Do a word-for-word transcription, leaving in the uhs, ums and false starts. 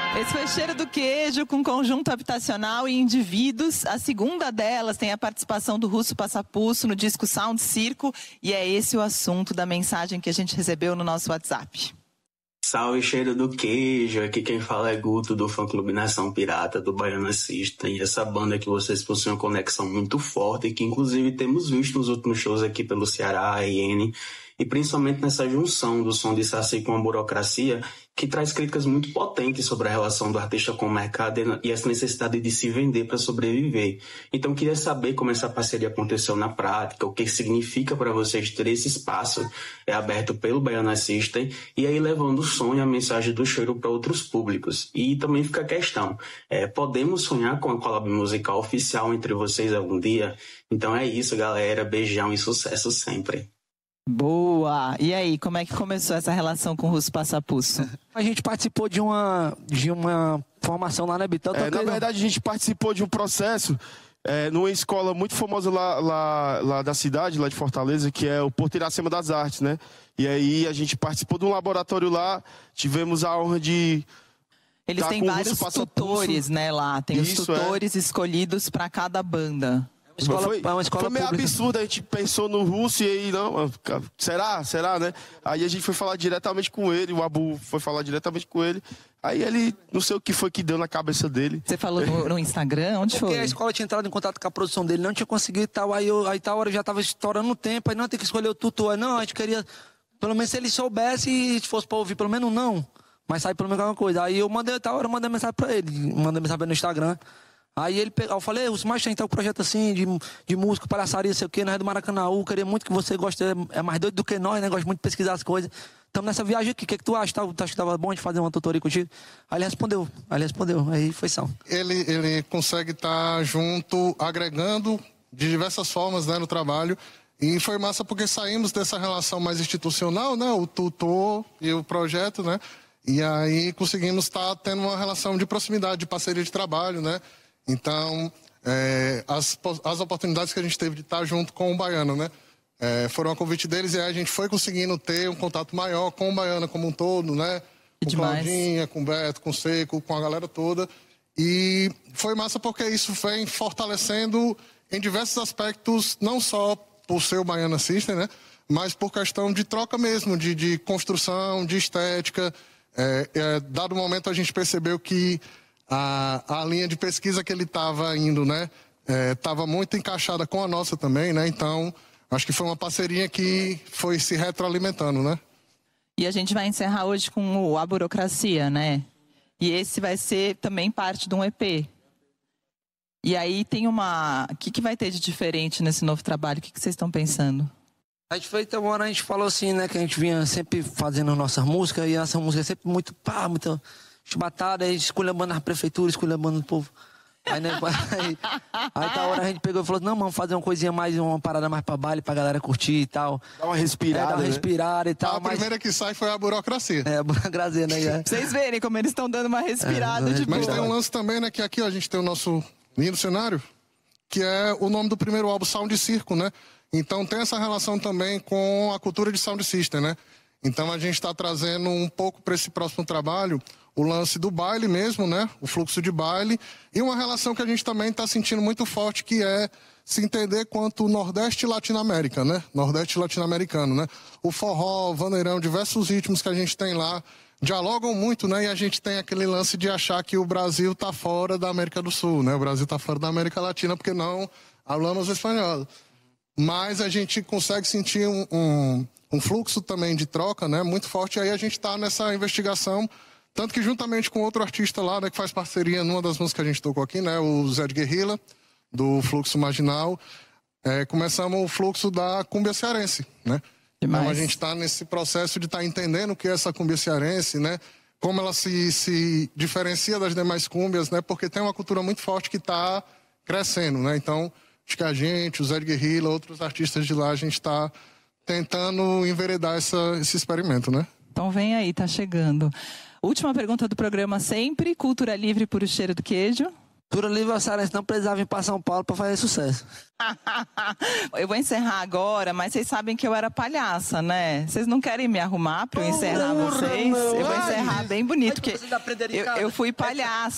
Esse foi Cheiro do Queijo com conjunto habitacional e indivíduos. A segunda delas tem a participação do Russo Passapusso no disco Sound Circo. E é esse o assunto da mensagem que a gente recebeu no nosso WhatsApp. Salve, Cheiro do Queijo. Aqui quem fala é Guto, do fã-clube Nação Pirata, do Baiana System. E essa banda que vocês possuem uma conexão muito forte e que inclusive temos visto nos últimos shows aqui pelo Ceará, a I N, e principalmente nessa junção do som de Saci com a burocracia, que traz críticas muito potentes sobre a relação do artista com o mercado e essa necessidade de se vender para sobreviver. Então, queria saber como essa parceria aconteceu na prática, o que significa para vocês ter esse espaço é aberto pelo Baiana System e aí levando o som e a mensagem do cheiro para outros públicos. E também fica a questão, é, podemos sonhar com a collab musical oficial entre vocês algum dia? Então é isso, galera. Beijão e sucesso sempre. Boa! E aí, como é que começou essa relação com o Russo Passapusso? A gente participou de uma, de uma formação lá na Bitão. É, na verdade, a gente participou de um processo é, numa escola muito famosa lá, lá, lá da cidade, lá de Fortaleza, que é o Porto Iracema das Artes, né? E aí a gente participou de um laboratório lá, tivemos a honra de... Eles têm vários tutores, né, lá. Tem Isso, os tutores é. escolhidos para cada banda. Escola, foi, uma escola foi meio pública. absurdo, a gente pensou no Russo e aí, não, será? Será, né? Aí a gente foi falar diretamente com ele, o Abu foi falar diretamente com ele, aí ele, não sei o que foi que deu na cabeça dele. Você falou no, no Instagram? Onde Porque foi? Porque a escola tinha entrado em contato com a produção dele, não tinha conseguido e tal, aí, eu, aí tal hora já tava estourando o tempo, aí não, tem que escolher o tutor, aí não, a gente queria, pelo menos se ele soubesse e se fosse pra ouvir, pelo menos não, mas sai pelo menos alguma coisa. Aí eu mandei, tal hora eu mandei mensagem pra ele, mandei mensagem no Instagram. Aí ele pegou, eu falei, os mais tem um projeto assim, de, de música, palhaçaria, sei o quê, nós é do Maracanãú, queria muito que você goste, é mais doido do que nós, né, gosta muito de pesquisar as coisas. Estamos nessa viagem aqui, o que, é que tu acha? Tu acha que tava bom de fazer uma tutoria contigo? Aí ele respondeu, aí ele respondeu, aí foi sal. Ele, ele consegue estar junto, agregando de diversas formas, né, no trabalho, e foi massa porque saímos dessa relação mais institucional, né, o tutor e o projeto, né, e aí conseguimos estar tendo uma relação de proximidade, de parceria de trabalho, né. Então, é, as, as oportunidades que a gente teve de estar junto com o Baiano, né? É, foram a convite deles e aí a gente foi conseguindo ter um contato maior com o Baiano como um todo, né? Com Claudinha, com o Beto, com o Seco, com a galera toda. E foi massa porque isso vem fortalecendo em diversos aspectos, não só por ser o Baiana System, né? Mas por questão de troca mesmo, de, de construção, de estética. É, é, dado o momento a gente percebeu que A, a linha de pesquisa que ele estava indo, né, estava é, muito encaixada com a nossa também, né, então acho que foi uma parceria que foi se retroalimentando, né. E a gente vai encerrar hoje com o A Burocracia, né, e esse vai ser também parte de um E P. E aí tem uma... O que, que vai ter de diferente nesse novo trabalho? O que, que vocês estão pensando? A gente foi, então, a gente falou assim, né, que a gente vinha sempre fazendo nossas músicas e essa música é sempre muito, pá, muito... chubatada, aí esculhambando a prefeitura, esculhambando o povo. Aí, né, aí, aí tá a hora a gente pegou e falou, não, vamos fazer uma coisinha mais, uma parada mais pra baile, pra galera curtir e tal. Dá uma respirada, é, dá uma né? respirada e tal. A mas... primeira que sai foi a burocracia. É, a burocracia, né? É. Vocês verem como eles estão dando uma respirada é, de boa. Mas tem um lance também, né, que aqui ó, a gente tem o nosso lindo cenário, que é o nome do primeiro álbum, Sound Circo, né? Então tem essa relação também com a cultura de Sound System, né? Então a gente está trazendo um pouco para esse próximo trabalho o lance do baile mesmo, né? O fluxo de baile e uma relação que a gente também está sentindo muito forte, que é se entender quanto Nordeste e Latinoamérica, né? Nordeste e latino-americano, né? O forró, o vaneirão, diversos ritmos que a gente tem lá dialogam muito, né? E a gente tem aquele lance de achar que o Brasil está fora da América do Sul, né? O Brasil está fora da América Latina porque não falamos espanhol. Mas a gente consegue sentir um, um, um fluxo também de troca, né? Muito forte. E aí a gente está nessa investigação. Tanto que juntamente com outro artista lá, né, que faz parceria numa das músicas que a gente tocou aqui, né, o Zé de Guerrilla, do Fluxo Marginal, é, começamos o fluxo da cúmbia cearense, né? Demais. Então a gente está nesse processo de estar tá entendendo o que é essa cúmbia cearense, né? Como ela se, se diferencia das demais cúmbias, né? Porque tem uma cultura muito forte que está crescendo, né? Então, acho que a gente, o Zé de Guerrilla, outros artistas de lá, a gente está tentando enveredar essa, esse experimento, né? Então vem aí, tá chegando. Última pergunta do programa sempre, cultura livre por o cheiro do queijo. Cultura aniversariense não precisava vir para São Paulo para fazer sucesso. Eu vou encerrar agora, mas vocês sabem que eu era palhaça, né? Vocês não querem me arrumar para eu encerrar vocês? Eu vou encerrar bem bonito, porque eu, eu fui palhaça.